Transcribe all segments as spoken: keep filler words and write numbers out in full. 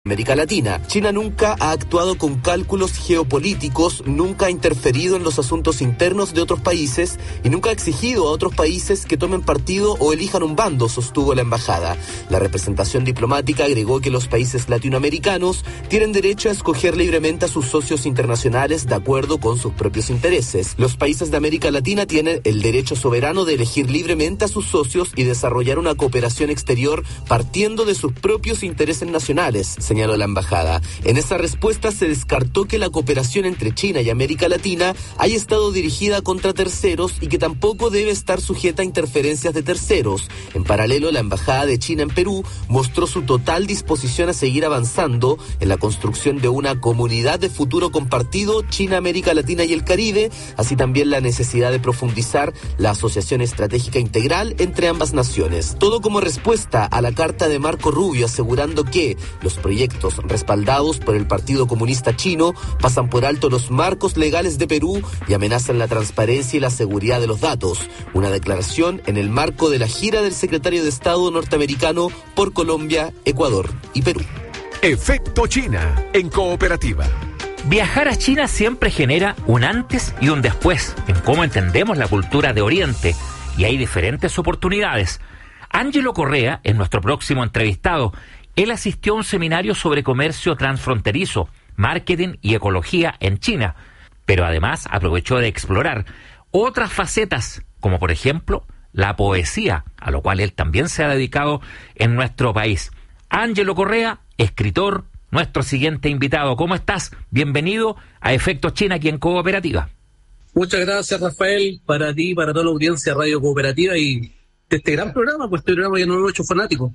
América Latina. China nunca ha actuado con cálculos geopolíticos, nunca ha interferido en los asuntos internos de otros países y nunca ha exigido a otros países que tomen partido o elijan un bando, sostuvo la embajada. La representación diplomática agregó que los países latinoamericanos tienen derecho a escoger libremente a sus socios internacionales de acuerdo con sus propios intereses. Los países de América Latina tienen el derecho soberano de elegir libremente a sus socios y desarrollar una cooperación exterior partiendo de sus propios intereses nacionales, señaló la embajada. En esa respuesta se descartó que la cooperación entre China y América Latina haya estado dirigida contra terceros y que tampoco debe estar sujeta a interferencias de terceros. En paralelo, la embajada de China en Perú mostró su total disposición a seguir avanzando en la construcción de una comunidad de futuro compartido China, América Latina y el Caribe, así también la necesidad de profundizar la asociación estratégica integral entre ambas naciones. Todo como respuesta a la carta de Marco Rubio asegurando que los proyectos respaldados por el Partido Comunista Chino pasan por alto los marcos legales de Perú y amenazan la transparencia y la seguridad de los datos. Una declaración en el marco de la gira del secretario de Estado norteamericano por Colombia, Ecuador y Perú. Efecto China en Cooperativa. Viajar a China siempre genera un antes y un después en cómo entendemos la cultura de Oriente, y hay diferentes oportunidades. Ángelo Correa es nuestro próximo entrevistado. Él asistió a un seminario sobre comercio transfronterizo, marketing y ecología en China, pero además aprovechó de explorar otras facetas, como por ejemplo la poesía, a lo cual él también se ha dedicado en nuestro país. Ángelo Correa, escritor, nuestro siguiente invitado. ¿Cómo estás? Bienvenido a Efecto China aquí en Cooperativa. Muchas gracias, Rafael, para ti, para toda la audiencia de Radio Cooperativa y de este gran programa, pues este programa ya no lo he hecho fanático.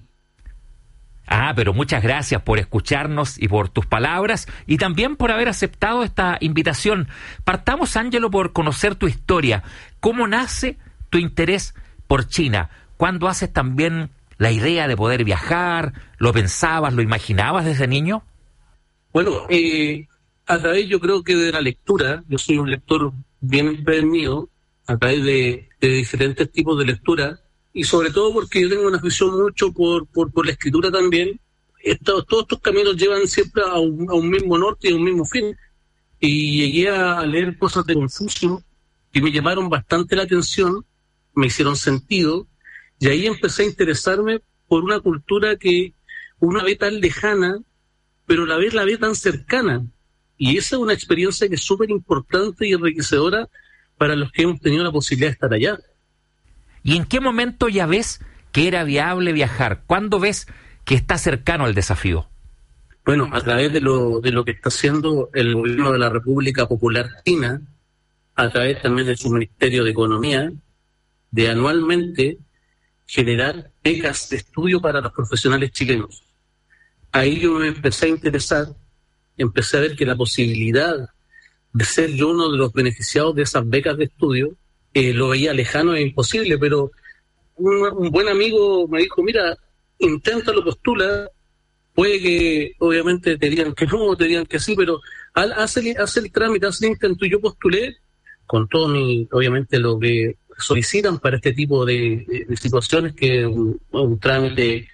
Ah, pero muchas gracias por escucharnos y por tus palabras y también por haber aceptado esta invitación. Partamos, Ángelo, por conocer tu historia. ¿Cómo nace tu interés por China? ¿Cuándo haces también la idea de poder viajar? ¿Lo pensabas, lo imaginabas desde niño? Bueno, eh, a través yo creo que de la lectura, yo soy un lector bien empedernido, a través de, de diferentes tipos de lectura, y sobre todo porque yo tengo una afición mucho por, por, por la escritura también. Estos, todos estos caminos llevan siempre a un, a un mismo norte y a un mismo fin. Y llegué a leer cosas de Confucio que me llamaron bastante la atención, me hicieron sentido, y ahí empecé a interesarme por una cultura que uno ve tan lejana, pero a la vez la ve tan cercana. Y esa es una experiencia que es súper importante y enriquecedora para los que hemos tenido la posibilidad de estar allá. ¿Y en qué momento ya ves que era viable viajar? ¿Cuándo ves que está cercano al desafío? Bueno, a través de lo de lo que está haciendo el gobierno de la República Popular China, a través también de su Ministerio de Economía, de anualmente generar becas de estudio para los profesionales chilenos. Ahí yo me empecé a interesar, empecé a ver que la posibilidad de ser yo uno de los beneficiados de esas becas de estudio Eh, lo veía lejano e imposible, pero un, un buen amigo me dijo, mira, inténtalo, postula, puede que obviamente te digan que no, te digan que sí, pero haz el, haz el trámite, haz el intento. Y yo postulé con todo mi, obviamente lo que solicitan para este tipo de, de, de situaciones, que un, un trámite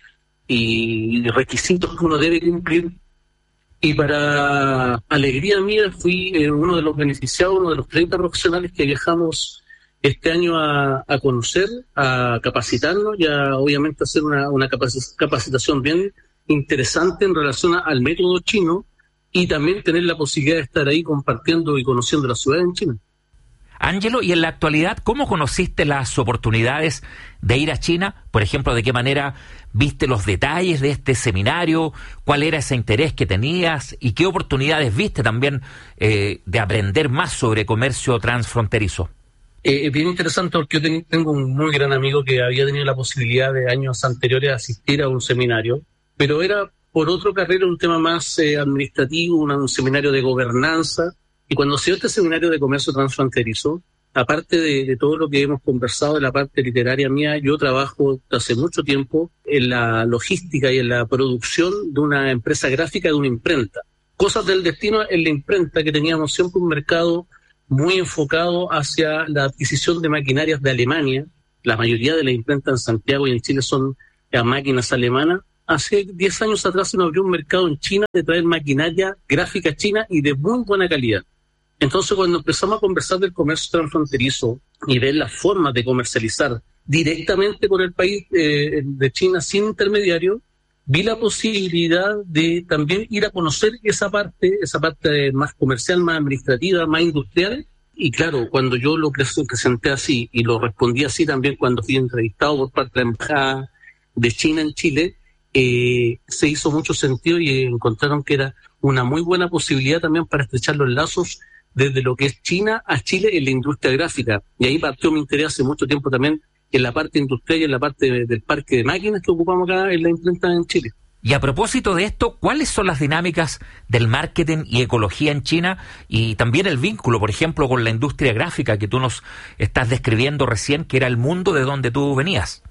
y requisitos que uno debe cumplir. Y para alegría mía fui eh, uno de los beneficiados, uno de los treinta profesionales que viajamos este año a, a conocer, a capacitarnos y a obviamente hacer una, una capacitación bien interesante en relación a, al método chino, y también tener la posibilidad de estar ahí compartiendo y conociendo la ciudad en China. Ángelo, y en la actualidad, ¿cómo conociste las oportunidades de ir a China? Por ejemplo, ¿de qué manera viste los detalles de este seminario? ¿Cuál era ese interés que tenías? ¿Y qué oportunidades viste también eh, de aprender más sobre comercio transfronterizo? Eh, es bien interesante porque yo ten, tengo un muy gran amigo que había tenido la posibilidad de años anteriores de asistir a un seminario, pero era por otra carrera, un tema más eh, administrativo, una, un seminario de gobernanza. Y cuando se dio este seminario de comercio transfronterizo, aparte de, de todo lo que hemos conversado de la parte literaria mía, yo trabajo hace mucho tiempo en la logística y en la producción de una empresa gráfica, de una imprenta. Cosas del destino en la imprenta, que teníamos siempre un mercado muy enfocado hacia la adquisición de maquinarias de Alemania. La mayoría de las imprentas en Santiago y en Chile son máquinas alemanas. hace diez años atrás se nos abrió un mercado en China de traer maquinaria gráfica china y de muy buena calidad. Entonces, cuando empezamos a conversar del comercio transfronterizo y ver las formas de comercializar directamente con el país eh, de China sin intermediario, vi la posibilidad de también ir a conocer esa parte, esa parte más comercial, más administrativa, más industrial. Y claro, cuando yo lo presenté así y lo respondí así también cuando fui entrevistado por parte de la Embajada de China en Chile, eh, se hizo mucho sentido y encontraron que era una muy buena posibilidad también para estrechar los lazos desde lo que es China a Chile en la industria gráfica. Y ahí partió mi interés hace mucho tiempo también en la parte industrial y en la parte de, del parque de máquinas que ocupamos acá en la imprenta en Chile. Y a propósito de esto, ¿cuáles son las dinámicas del marketing y ecología en China y también el vínculo, por ejemplo, con la industria gráfica que tú nos estás describiendo recién, que era el mundo de donde tú venías?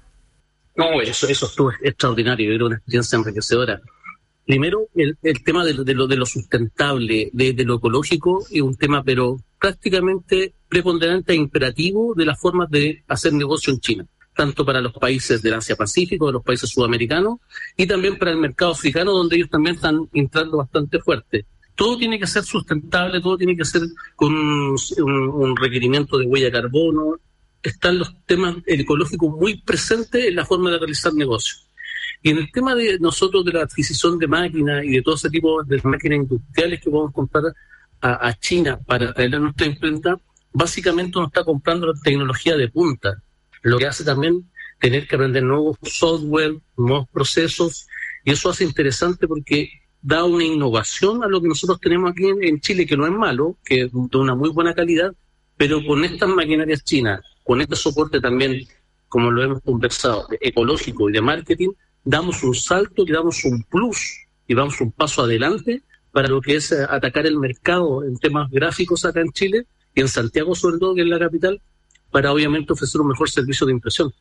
No, eso, eso estuvo extraordinario, era una experiencia enriquecedora. Primero, el, el tema de, de, lo, de lo sustentable, de, de lo ecológico, es un tema pero prácticamente preponderante e imperativo de las formas de hacer negocio en China, tanto para los países del Asia-Pacífico, de los países sudamericanos, y también para el mercado africano, donde ellos también están entrando bastante fuerte. Todo tiene que ser sustentable, todo tiene que ser con un, un requerimiento de huella de carbono. Están los temas ecológicos muy presentes en la forma de realizar negocios. Y en el tema de nosotros de la adquisición de máquinas y de todo ese tipo de máquinas industriales que podemos comprar a, a China para traer a nuestra imprenta, básicamente uno está comprando la tecnología de punta, lo que hace también tener que aprender nuevos software, nuevos procesos, y eso hace interesante porque da una innovación a lo que nosotros tenemos aquí en, en Chile, que no es malo, que es de una muy buena calidad, pero con estas maquinarias chinas, con este soporte también, como lo hemos conversado, ecológico y de marketing, damos un salto y damos un plus y damos un paso adelante para lo que es atacar el mercado en temas gráficos acá en Chile y en Santiago sobre todo, que es la capital, para obviamente ofrecer un mejor servicio de impresión.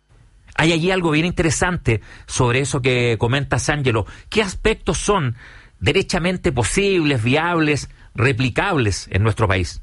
Hay allí algo bien interesante sobre eso que comentas, Ángelo. ¿Qué aspectos son derechamente posibles, viables, replicables en nuestro país?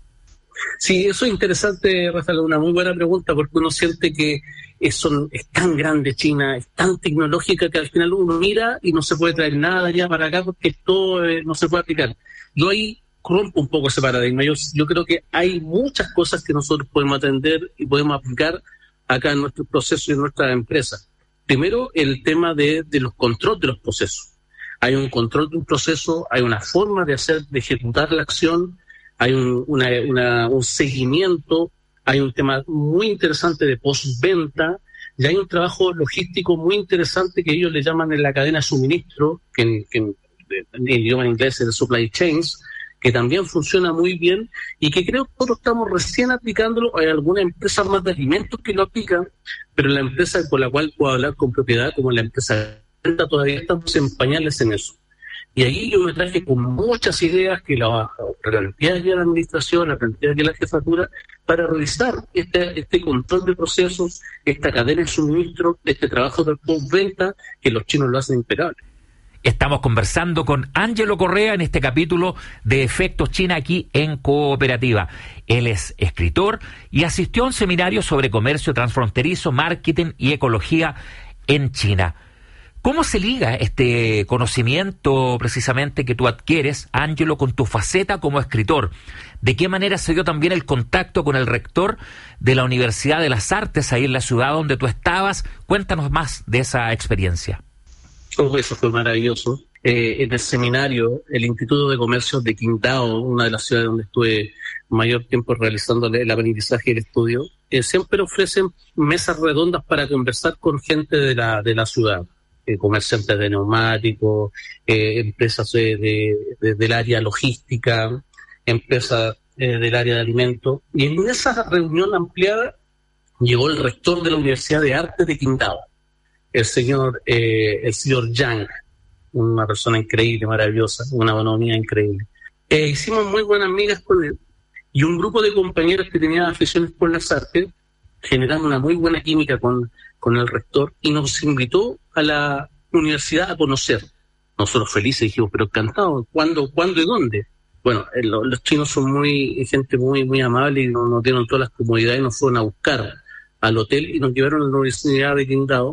Sí, eso es interesante, Rafael, una muy buena pregunta, porque uno siente que es, son, es tan grande China, es tan tecnológica que al final uno mira y no se puede traer nada allá para acá porque todo eh, no se puede aplicar. Yo ahí rompo un poco ese paradigma. Yo, yo creo que hay muchas cosas que nosotros podemos atender y podemos aplicar acá en nuestro proceso y en nuestra empresa. Primero, el tema de, de los controles de los procesos. Hay un control de un proceso, hay una forma de hacer, de ejecutar la acción, hay un, una, una, un seguimiento, hay un tema muy interesante de postventa, y hay un trabajo logístico muy interesante que ellos le llaman en la cadena de suministro, que en, que en, en idioma inglés es el supply chains, que también funciona muy bien y que creo que nosotros estamos recién aplicándolo. Hay algunas empresas más de alimentos que lo aplican, pero la empresa con la cual puedo hablar con propiedad, como la empresa venta, todavía estamos en pañales en eso. Y ahí yo me traje con muchas ideas que la plantea ya la administración, la plantea ya la jefatura, para realizar este, este control de procesos, esta cadena de suministro, este trabajo de postventa, que los chinos lo hacen impecable. Estamos conversando con Ángelo Correa en este capítulo de Efectos China aquí en Cooperativa. Él es escritor y asistió a un seminario sobre comercio transfronterizo, marketing y ecología en China. ¿Cómo se liga este conocimiento precisamente que tú adquieres, Ángelo, con tu faceta como escritor? ¿De qué manera se dio también el contacto con el rector de la Universidad de las Artes ahí en la ciudad donde tú estabas? Cuéntanos más de esa experiencia. Oh, eso fue maravilloso. Eh, en el seminario, el Instituto de Comercio de Qingdao, una de las ciudades donde estuve mayor tiempo realizando el aprendizaje y el estudio, eh, siempre ofrecen mesas redondas para conversar con gente de la, de la ciudad. Eh, comerciantes de neumáticos, eh, empresas de, de, de, del área logística, empresas eh, del área de alimentos. Y en esa reunión ampliada llegó el rector de la Universidad de Arte de Qingdao, el señor eh, el señor Yang, una persona increíble, maravillosa, una economía increíble. Eh, hicimos muy buenas amigas con él y un grupo de compañeros que tenían aficiones por las artes generamos una muy buena química con, con el rector y nos invitó a la universidad a conocer. Nosotros felices dijimos, pero encantados, ¿cuándo, cuándo y dónde? Bueno, eh, lo, los chinos son muy gente muy muy amable y nos, nos dieron todas las comodidades y nos fueron a buscar al hotel y nos llevaron a la Universidad de Qingdao.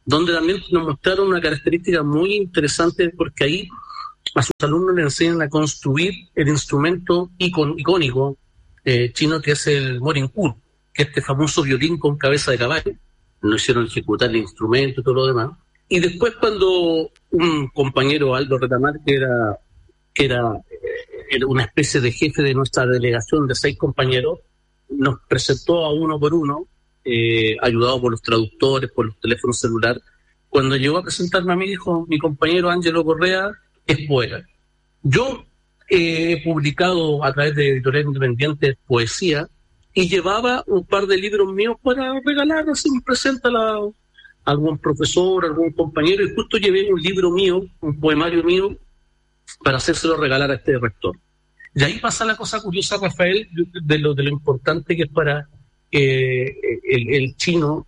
donde también nos mostraron una característica muy interesante, porque ahí a sus alumnos les enseñan a construir el instrumento icon, icónico eh, chino, que es el Morincourt, que es este famoso violín con cabeza de caballo. Nos hicieron ejecutar el instrumento y todo lo demás. Y después, cuando un compañero, Aldo Retamar, que era, que era, era una especie de jefe de nuestra delegación de seis compañeros, nos presentó a uno por uno, eh, ayudado por los traductores, por los teléfonos celulares. Cuando llegó a presentarme a mí, dijo: mi compañero Ángelo Correa es poeta. Yo eh, he publicado a través de editoriales independientes poesía, y llevaba un par de libros míos para regalar, así me presenta la, algún profesor, algún compañero, y justo llevé un libro mío, un poemario mío, para hacérselo regalar a este rector. Y ahí pasa la cosa curiosa, Rafael, de lo, de lo importante que es para eh, el, el chino,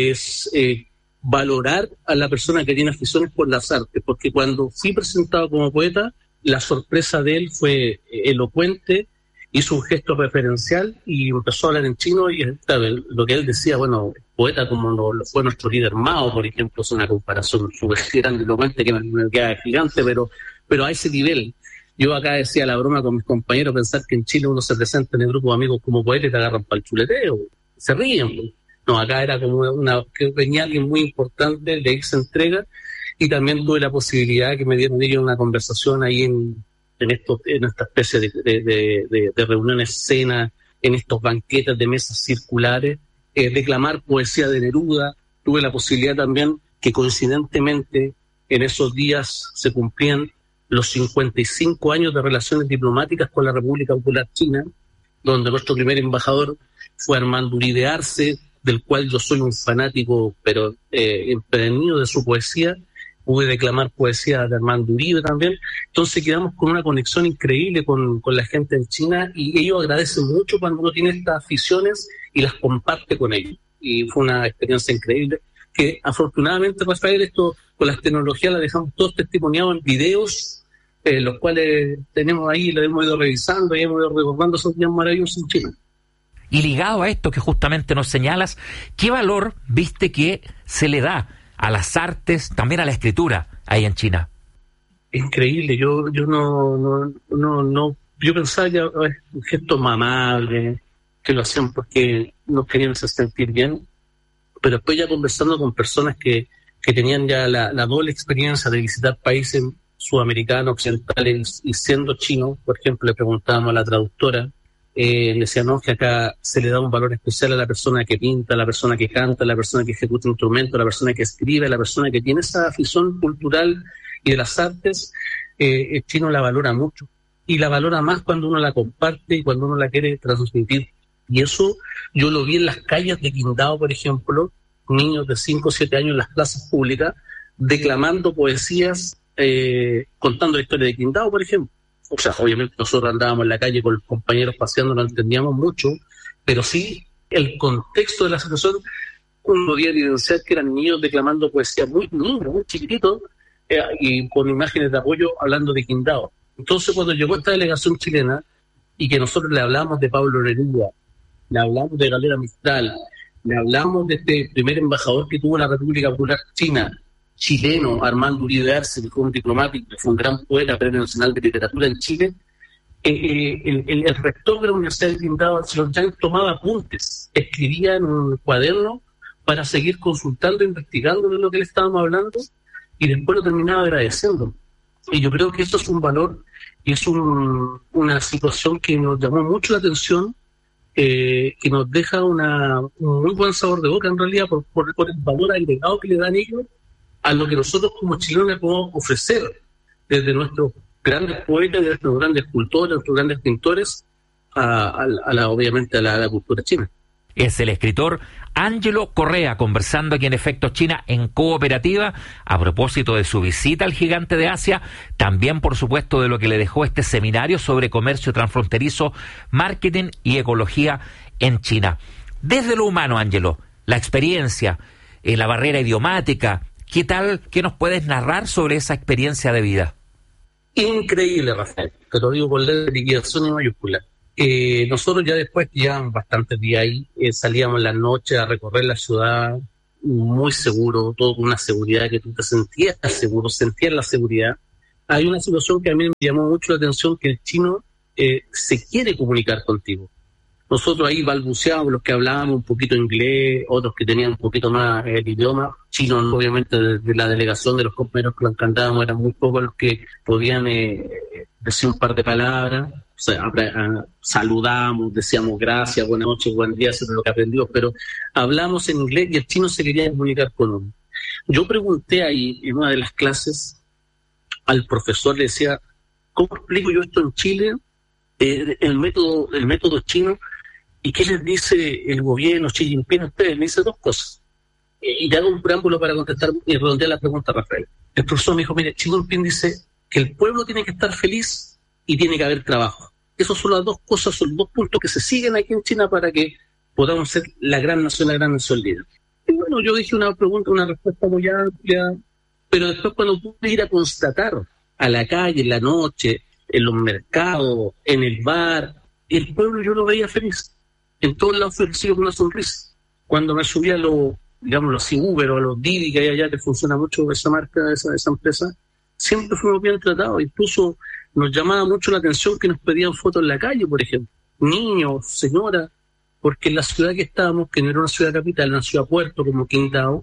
es eh, valorar a la persona que tiene aficiones por las artes, porque cuando fui presentado como poeta, la sorpresa de él fue elocuente, hizo un gesto referencial y empezó a hablar en chino, y claro, lo que él decía, bueno, poeta como lo, lo fue nuestro líder Mao, por ejemplo, es una comparación súper grande, elocuente, que me, me queda gigante, pero, pero a ese nivel. Yo acá decía la broma con mis compañeros, pensar que en Chile uno se presenta en el grupo de amigos como poeta y te agarran para el chuleteo, se ríen, pues. No, acá era como una, que venía alguien muy importante, le hice entrega, y también tuve la posibilidad que me dieron ellos una conversación ahí en, en, esto, en esta especie de, de, de, de reuniones, cenas, en estos banquetes de mesas circulares, eh, declamar poesía de Neruda. Tuve la posibilidad también que coincidentemente en esos días se cumplían los cincuenta y cinco años de relaciones diplomáticas con la República Popular China, donde nuestro primer embajador fue Armando Uribe Arce, del cual yo soy un fanático, pero eh, empedernido de su poesía. Pude declamar poesía de Armando Uribe también. Entonces quedamos con una conexión increíble con, con la gente en China, y ellos agradecen mucho cuando uno tiene estas aficiones y las comparte con ellos. Y fue una experiencia increíble, que afortunadamente, Rafael, esto con las tecnologías la dejamos todos testimoniados en videos, eh, los cuales tenemos ahí, los hemos ido revisando y hemos ido recordando esos días maravillosos en China. Y ligado a esto que justamente nos señalas, ¿qué valor viste que se le da a las artes, también a la escritura ahí en China? Increíble, yo yo no no no, no yo pensaba que es un gesto amable, que lo hacían porque nos querían hacer sentir bien, pero después ya conversando con personas que, que tenían ya la, la doble experiencia de visitar países sudamericanos, occidentales, y siendo chinos, por ejemplo, le preguntábamos a la traductora, Eh, le decía, no, que acá se le da un valor especial a la persona que pinta, a la persona que canta, a la persona que ejecuta instrumentos, a la persona que escribe, a la persona que tiene esa afición cultural y de las artes. Eh, el chino la valora mucho, y la valora más cuando uno la comparte y cuando uno la quiere transmitir. Y eso yo lo vi en las calles de Qingdao, por ejemplo, niños de cinco o siete años en las plazas públicas, declamando poesías, eh, contando la historia de Qingdao, por ejemplo. O sea, obviamente nosotros andábamos en la calle con los compañeros paseando, no entendíamos mucho, pero sí el contexto de la situación, uno podía evidenciar que eran niños declamando poesía muy niños, muy chiquititos, eh, y con imágenes de apoyo hablando de Qingdao. Entonces, cuando llegó esta delegación chilena, y que nosotros le hablamos de Pablo Neruda, le hablamos de Galera Mistral, le hablamos de este primer embajador que tuvo la República Popular China, chileno, Armando Uribe Arce, que fue un diplomático, fue un gran poeta, Premio Nacional de Literatura en Chile, eh, el, el, el rector de la Universidad de Qingdao, Señor Yang, tomaba apuntes, escribía en un cuaderno para seguir consultando, investigando de lo que le estábamos hablando, y después lo terminaba agradeciendo. Y yo creo que esto es un valor y es un, una situación que nos llamó mucho la atención, eh, que nos deja una, un muy buen sabor de boca en realidad por, por, por el valor agregado que le dan ellos a lo que nosotros como chilenos le podemos ofrecer desde nuestros grandes poetas, de nuestros grandes escultores, nuestros grandes pintores, a, a, a la, obviamente a la, a la cultura china. Es el escritor Ángelo Correa conversando aquí en Efecto China en Cooperativa a propósito de su visita al gigante de Asia, también por supuesto de lo que le dejó este seminario sobre comercio transfronterizo, marketing y ecología en China. Desde lo humano, Ángelo, la experiencia, eh, la barrera idiomática, ¿qué tal? ¿Qué nos puedes narrar sobre esa experiencia de vida? Increíble, Rafael. Te lo digo con letras de liquidación y mayúsculas. Eh, nosotros ya después, ya bastantes días ahí, eh, salíamos en la noche a recorrer la ciudad, muy seguro, todo con una seguridad que tú te sentías seguro, sentías la seguridad. Hay una situación que a mí me llamó mucho la atención, que el chino eh, se quiere comunicar contigo. Nosotros ahí balbuceábamos, los que hablábamos un poquito inglés, otros que tenían un poquito más el idioma chino, obviamente de, de la delegación de los compañeros que los cantábamos eran muy pocos los que podían eh, decir un par de palabras. O sea, a, a, saludamos, decíamos gracias, buenas noches, buen día, eso es lo que aprendimos, pero hablamos en inglés y el chino se quería comunicar con uno. Yo pregunté ahí en una de las clases al profesor, le decía, ¿cómo explico yo esto en Chile? Eh, el método el método chino. ¿Y qué les dice el gobierno Xi Jinping a ustedes? Me dice dos cosas. Y te hago un preámbulo para contestar y redondear la pregunta, Rafael. El profesor me dijo, mire, Xi Jinping dice que el pueblo tiene que estar feliz y tiene que haber trabajo. Esas son las dos cosas, son los dos puntos que se siguen aquí en China para que podamos ser la gran nación, la gran nación líder. Y bueno, yo dije una pregunta, una respuesta muy amplia, pero después cuando pude ir a constatar a la calle, en la noche, en los mercados, en el bar, el pueblo yo lo veía feliz. En todos lados ofrecido con una sonrisa. Cuando me subía a los, digamos, los Uber o a los Didi, que hay allá, que funciona mucho esa marca, esa, esa empresa, siempre fuimos bien tratados. Incluso nos llamaba mucho la atención que nos pedían fotos en la calle, por ejemplo. Niños, señoras, porque en la ciudad que estábamos, que no era una ciudad capital, era una ciudad puerto como Qingdao,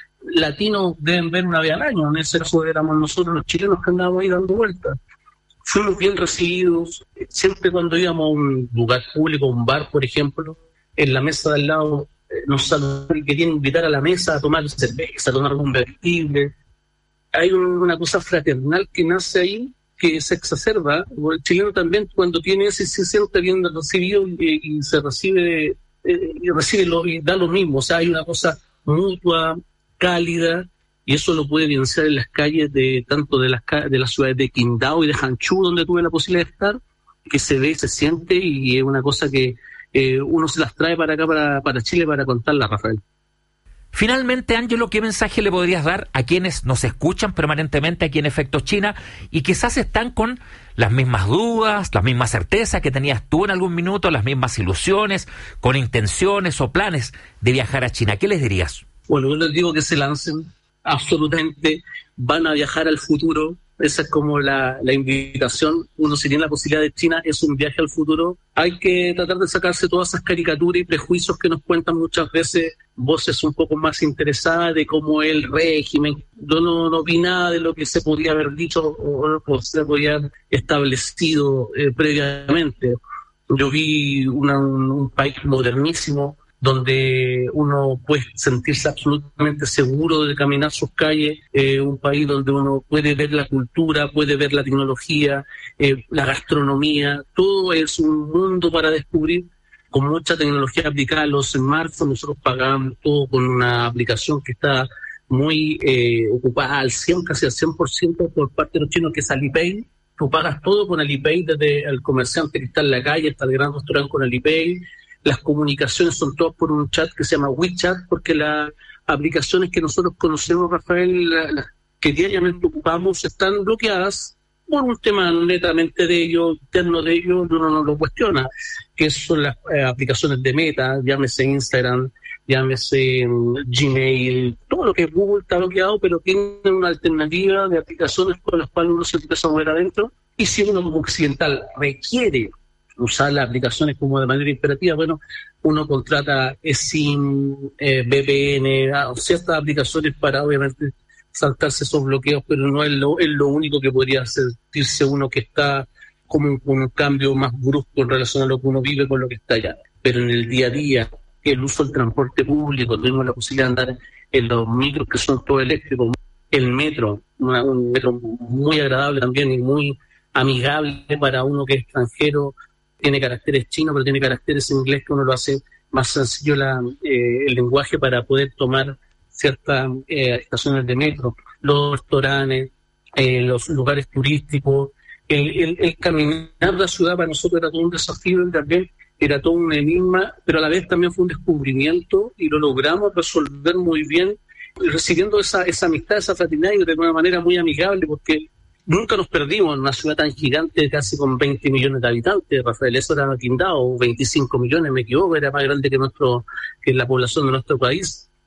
latinos deben ver una vez al año. En ese caso éramos nosotros los chilenos que andábamos ahí dando vueltas. Fuimos bien recibidos, siempre cuando íbamos a un lugar público, un bar, por ejemplo, en la mesa de al lado eh, nos saludaban y querían invitar a la mesa a tomar cerveza, a tomar algún bebestible. Hay un, una cosa fraternal que nace ahí, que se exacerba. El chileno también, cuando tiene ese, se siente bien recibido y, y se recibe, eh, y recibe lo, y da lo mismo. O sea, hay una cosa mutua, cálida, y eso lo puede evidenciar en las calles de tanto de las de las ciudades de Qingdao y de Hangzhou, donde tuve la posibilidad de estar, que se ve, se siente, y es una cosa que eh, uno se las trae para acá, para, para Chile, para contarla, Rafael. Finalmente, Ángelo, ¿qué mensaje le podrías dar a quienes nos escuchan permanentemente aquí en Efecto China y quizás están con las mismas dudas, las mismas certezas que tenías tú en algún minuto, las mismas ilusiones, con intenciones o planes de viajar a China? ¿Qué les dirías? Bueno, yo les digo que se lancen. Absolutamente, van a viajar al futuro. Esa es como la, la invitación. Uno, si tiene la posibilidad de China, es un viaje al futuro. Hay que tratar de sacarse todas esas caricaturas y prejuicios que nos cuentan muchas veces voces un poco más interesadas de cómo el régimen. Yo no, no vi nada de lo que se podía haber dicho o, o se podía haber establecido eh, previamente. Yo vi una, un, un país modernísimo, donde uno puede sentirse absolutamente seguro de caminar sus calles, eh, un país donde uno puede ver la cultura, puede ver la tecnología, eh, la gastronomía, todo es un mundo para descubrir, con mucha tecnología aplicada. Los smartphones, nosotros pagamos todo con una aplicación que está muy eh, ocupada al cien, casi al cien por ciento por parte de los chinos, que es Alipay. Tú pagas todo con Alipay, desde el comerciante que está en la calle hasta el gran restaurante con Alipay. Las comunicaciones son todas por un chat que se llama WeChat, porque las aplicaciones que nosotros conocemos, Rafael, las que diariamente ocupamos, están bloqueadas por un tema netamente de ellos, interno de ellos, uno no lo cuestiona, que son las eh, aplicaciones de Meta, llámese Instagram, llámese um, Gmail, todo lo que es Google está bloqueado, pero tienen una alternativa de aplicaciones con las cuales uno se empieza a mover adentro, y si uno como occidental requiere usar las aplicaciones como de manera imperativa, bueno, uno contrata SIM, eh, V P N, ah, ciertas aplicaciones para obviamente saltarse esos bloqueos, pero no es lo, es lo único que podría sentirse uno que está como con un cambio más brusco en relación a lo que uno vive con lo que está allá. Pero en el día a día, el uso del transporte público, tenemos la posibilidad de andar en los micros que son todo eléctricos, el metro, una, un metro muy agradable también y muy amigable para uno que es extranjero, tiene caracteres chinos, pero tiene caracteres en inglés que uno lo hace más sencillo la, eh, el lenguaje para poder tomar ciertas eh, estaciones de metro, los restaurantes, eh, los lugares turísticos. El, el, el caminar la ciudad para nosotros era todo un desafío, también era todo un enigma, pero a la vez también fue un descubrimiento y lo logramos resolver muy bien, recibiendo esa, esa amistad, esa fraternidad de una manera muy amigable, porque nunca nos perdimos en una ciudad tan gigante, casi con veinte millones de habitantes, Rafael. Eso era Qingdao, veinticinco millones, me equivoco, era más grande que nuestro que la población de nuestro país.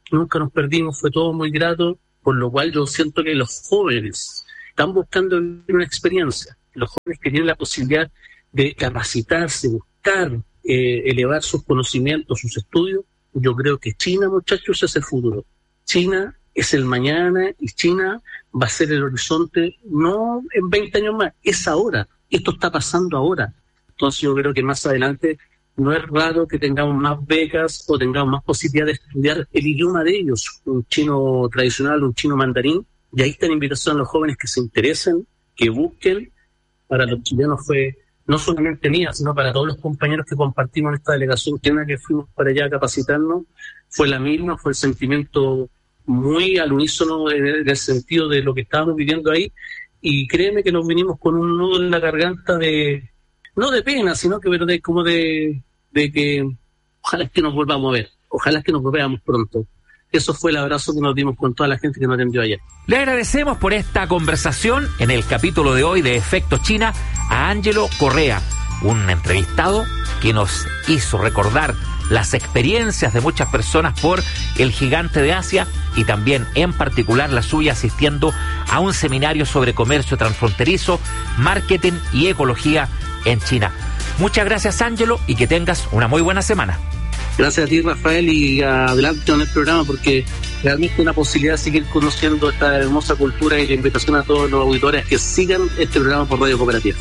nunca nos perdimos, fue todo muy grato, por lo cual yo siento que los jóvenes están buscando una experiencia, los jóvenes que tienen la posibilidad de capacitarse, buscar, eh, elevar sus conocimientos, sus estudios. Yo creo que China, muchachos, es el futuro. China es el mañana y China va a ser el horizonte no en veinte años más, es ahora. Esto está pasando ahora. Entonces yo creo que más adelante no es raro que tengamos más becas o tengamos más posibilidad de estudiar el idioma de ellos, un chino tradicional, un chino mandarín. Y ahí está la invitación a los jóvenes que se interesen, que busquen. Para los chilenos fue no solamente mía, sino para todos los compañeros que compartimos en esta delegación chilena que fuimos para allá a capacitarnos, fue la misma, fue el sentimiento muy al unísono en el, en el sentido de lo que estábamos viviendo ahí, y créeme que nos vinimos con un nudo en la garganta de, no de pena, sino que de, como de, de que ojalá que nos volvamos a ver, ojalá que nos veamos pronto. Eso fue el abrazo que nos dimos con toda la gente que nos atendió ayer. Le agradecemos por esta conversación en el capítulo de hoy de Efecto China a Ángelo Correa, un entrevistado que nos hizo recordar las experiencias de muchas personas por el gigante de Asia y también en particular la suya asistiendo a un seminario sobre comercio transfronterizo, marketing y ecología en China. Muchas gracias, Ángelo, y que tengas una muy buena semana. Gracias a ti, Rafael, y adelante con el programa, porque realmente una posibilidad de seguir conociendo esta hermosa cultura, y la invitación a todos los auditores que sigan este programa por Radio Cooperativa.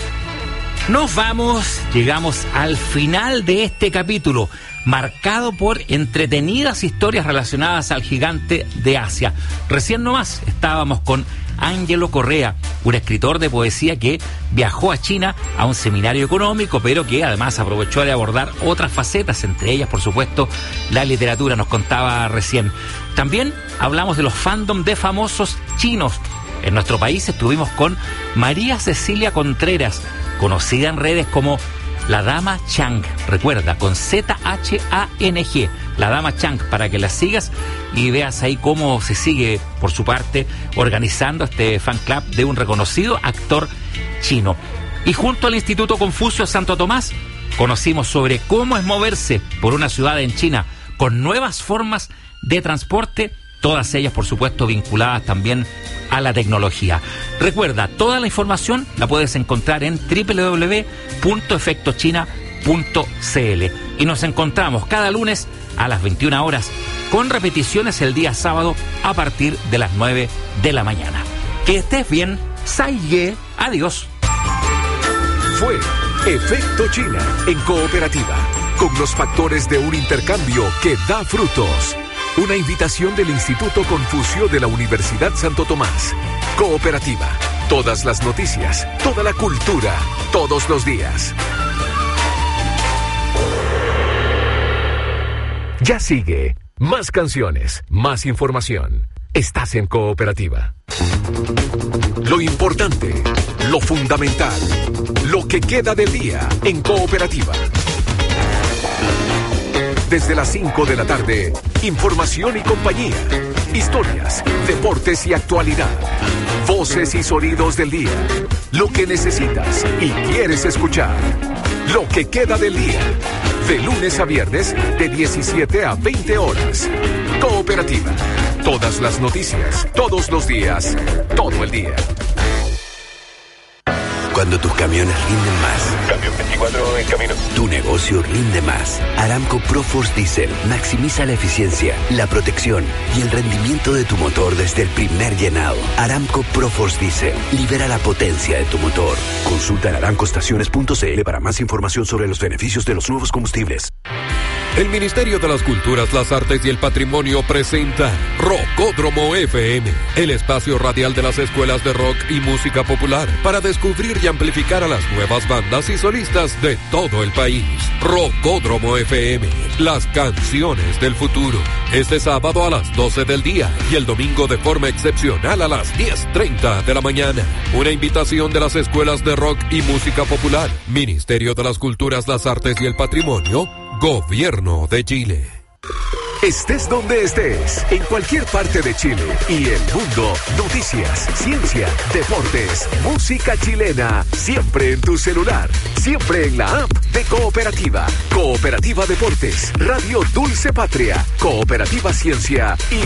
Nos vamos, llegamos al final de este capítulo, marcado por entretenidas historias relacionadas al gigante de Asia. Recién nomás estábamos con Ángelo Correa, un escritor de poesía que viajó a China a un seminario económico, pero que además aprovechó de abordar otras facetas, entre ellas, por supuesto, la literatura, nos contaba recién. También hablamos de los fandom de famosos chinos. En nuestro país estuvimos con María Cecilia Contreras, conocida en redes como La Dama Chang, recuerda, con Z H A N G, La Dama Chang, para que la sigas y veas ahí cómo se sigue, por su parte, organizando este fan club de un reconocido actor chino. Y junto al Instituto Confucio Santo Tomás, conocimos sobre cómo es moverse por una ciudad en China con nuevas formas de transporte, todas ellas, por supuesto, vinculadas también a la tecnología. Recuerda, toda la información la puedes encontrar en doble u doble u doble u punto efecto china punto c l. Y nos encontramos cada lunes a las veintiuna horas, con repeticiones el día sábado a partir de las nueve de la mañana. Que estés bien, Sai Ye, adiós. Fue Efecto China en Cooperativa, con los factores de un intercambio que da frutos. Una invitación del Instituto Confucio de la Universidad Santo Tomás. Cooperativa. Todas las noticias, toda la cultura, todos los días. Ya sigue. Más canciones, más información. Estás en Cooperativa. Lo importante, lo fundamental, lo que queda del día en Cooperativa. Desde las cinco de la tarde, información y compañía, historias, deportes y actualidad, voces y sonidos del día, lo que necesitas y quieres escuchar, lo que queda del día, de lunes a viernes de diecisiete a veinte horas. Cooperativa, todas las noticias, todos los días, todo el día. Cuando tus camiones rinden más. Camión veinticuatro en camino. Tu negocio rinde más. Aramco ProForce Diesel maximiza la eficiencia, la protección y el rendimiento de tu motor desde el primer llenado. Aramco ProForce Diesel libera la potencia de tu motor. Consulta en aramco estaciones punto c l para más información sobre los beneficios de los nuevos combustibles. El Ministerio de las Culturas, las Artes y el Patrimonio presenta Rockódromo F M, el espacio radial de las escuelas de rock y música popular, para descubrir y amplificar a las nuevas bandas y solistas de todo el país. Rockódromo F M, las canciones del futuro. Este sábado a las doce del día y el domingo de forma excepcional a las diez treinta de la mañana. Una invitación de las escuelas de rock y música popular, Ministerio de las Culturas, las Artes y el Patrimonio, Gobierno de Chile. Estés donde estés, en cualquier parte de Chile y el mundo, noticias, ciencia, deportes, música chilena, siempre en tu celular, siempre en la app de Cooperativa. Cooperativa Deportes, Radio Dulce Patria, Cooperativa Ciencia y